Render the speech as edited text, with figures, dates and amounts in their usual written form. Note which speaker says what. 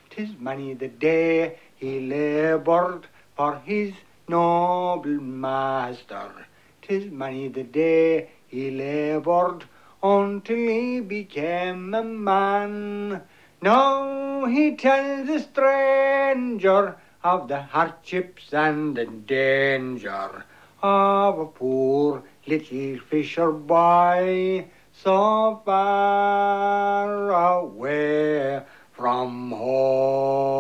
Speaker 1: 'Tis many the day he laboured for his noble master. 'Tis many the day he laboured until he became a man. Now he tells a stranger of the hardships and the danger of a poor little fisher boy so far away from home.